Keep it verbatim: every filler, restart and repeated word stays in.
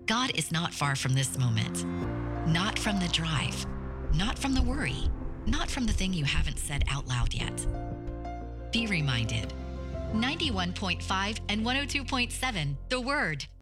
God is not far from this moment, not from the drive, not from the worry, not from the thing you haven't said out loud yet. Be reminded. ninety-one point five and one oh two point seven, The Word.